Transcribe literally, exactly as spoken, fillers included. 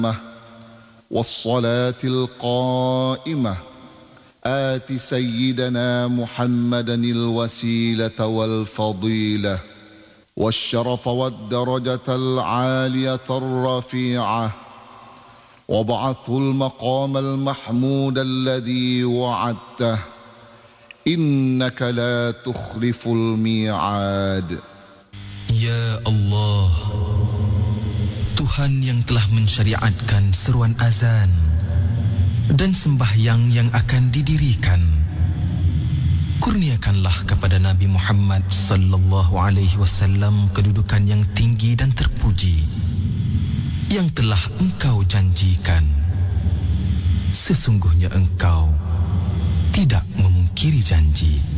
والصلاة القائمة آت سيدنا محمدا الوسيلة والفضيلة والشرف والدرجة العالية الرفيعة وابعثه المقام المحمود الذي وعدته إنك لا تخلف الميعاد. Ya Allah, Tuhan yang telah mensyariatkan seruan azan dan sembahyang yang akan didirikan, kurniakanlah kepada Nabi Muhammad sallallahu alaihi wasallam kedudukan yang tinggi dan terpuji yang telah Engkau janjikan. Sesungguhnya Engkau tidak memungkiri janji.